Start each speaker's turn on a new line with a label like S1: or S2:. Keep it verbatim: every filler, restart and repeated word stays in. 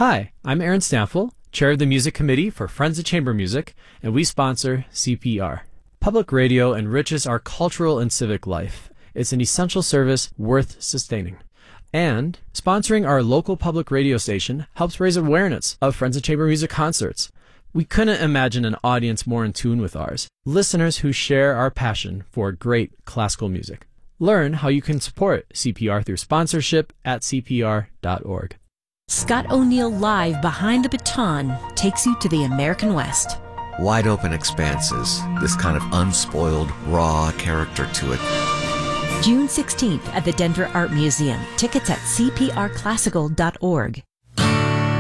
S1: Hi, I'm Aaron Stanfill, Chair of the Music Committee for Friends of Chamber Music, and we sponsor C P R. Public radio enriches our cultural and civic life. It's an essential service worth sustaining. And sponsoring our local public radio station helps raise awareness of Friends of Chamber Music concerts. We couldn't imagine an audience more in tune with ours, listeners who share our passion for great classical music. Learn how you can support C P R through sponsorship at c p r dot org.
S2: Scott O'Neill Live Behind the Baton takes you to the American West.
S3: Wide open expanses, this kind of unspoiled, raw character to it.
S2: June sixteenth at the Denver Art Museum. Tickets at c p r classical dot org.